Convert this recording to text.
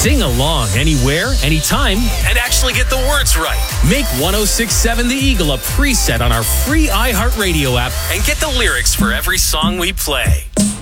Sing along anywhere, anytime, and actually get the words right. Make 1067 The Eagle a preset on our free iHeartRadio app and get the lyrics for every song we play.